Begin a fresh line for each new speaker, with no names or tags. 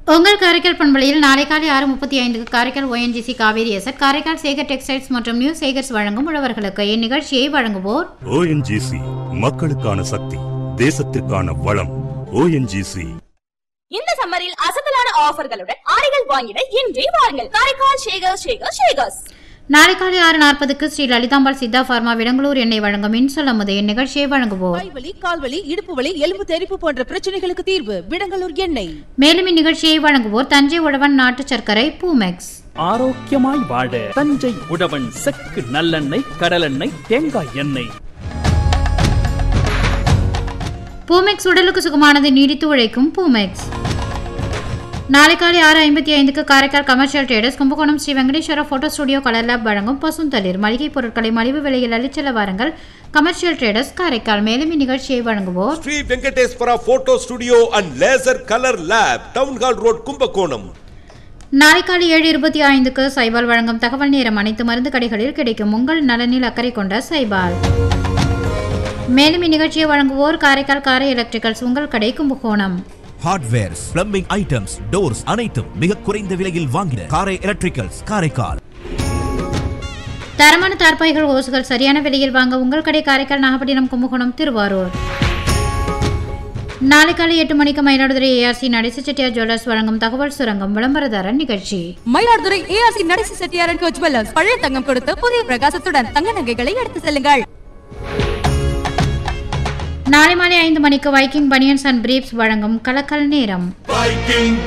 உங்கள் காரைக்கால் பண்பலையில் நாளை காலை 6:35 Karaikal ONGC Kaveri zed, Karaikal Sekar textiles மற்றும் நியூ சேகர்ஸ் வழங்கும் உழவர்களுக்கு இந்நிகழ்ச்சியை வழங்குவோர்
ONGC, மக்களுக்கான சக்தி, தேசத்திற்கான வளம். ONGC.
இந்த சம்மரில் அசத்தலான ஆஃபர்களுடன் ஆடைகள் வாங்கிட இன்றே வாருங்கள். காரைக்கால் ஷேகர்ஸ்.
நாளை காலை 6:40 ஸ்ரீ லலிதாம்பாள் சித்தா பார்மா விடங்களூர் எண்ணெய் வழங்கும் இன்சொல் அமுது இந்நிகழ்ச்சியை வழங்குவோர்
கைவலி, கால்வலி, இடுப்பு வலி, எலும்பு தெறிப்பு போன்ற பிரச்சனைகளுக்கு தீர்வு விடங்களூர் எண்ணெய்.
மேலும் இந்நிகழ்ச்சியை வழங்குவோர் தஞ்சை உழவன் நாட்டு சர்க்கரை பூமெக்ஸ்.
ஆரோக்கியமாய் வாழ தஞ்சை உழவன் செக்கு நல்லெண்ணெய், கடலெண்ணெய், தேங்காய் எண்ணெய்.
பூமெக்ஸ் உடலுக்கு சுகமானது, நீடித்து உழைக்கும் பூமெக்ஸ். நாளை காலை 6:55 Karaikal commercial traders Kumbakonam Sri Venkateswara photo studio colour lab வழங்கும் பசுந்தளிர் மளிகை பொருட்களை மலிவு விலையில் அளிச்செல்ல வாருங்கள். Commercial traders Karaikal. மேலும் இந்நிகழ்ச்சியை வழங்குவோர்
Sri Venkateswara photo studio and laser colour lab, town hall road, Kumbakonam.
நாளை காலை 7:25 சைபால் வழங்கும் தகவல் நேரம் அனைத்து மருந்து கடைகளில் கிடைக்கும். உங்கள் நலனில் அக்கறை கொண்ட சைபால். மேலும் இந்நிகழ்ச்சியை வழங்குவோர் காரைக்கால் காரை எலக்ட்ரிக்கல்ஸ், உங்கள் கடை Kumbakonam.
Hardwares, plumbing items, doors அனைத்தும் மிக குறைந்த விலையில் வாங்கின காரை எலக்ட்ரிக்கல்ஸ் காரைக்கால்.
தரமான தார்பாய்கள், ஓசுகள் சரியான விலையில் வாங்க உங்கள் கடை காரைக்கால், நாகப்பட்டினம், கும்பகோணம், திருவாரூர். நாளை காலை 8 மணிக்கு மயிலாடுதுறை ARC நடேச செட்டியார் ஜுவல்லர்ஸ் வழங்கும் தகவல் சுரங்கம் விளம்பரதாரர் நிகழ்ச்சி.
மயிலாடுதுறை ARC நடேச செட்டியார் ஜுவல்லர்ஸ் பழைய தங்கம் கொடுத்து புதிய பிரகாசத்துடன் தங்க நகைகளை எடுத்து செல்லுங்கள்.
நாளை மாலை 5 மணிக்கு வைக்கிங் பனியன்ஸ் அண்ட் பிரீப்ஸ் வழங்கும் கலக்கல் நேரம்.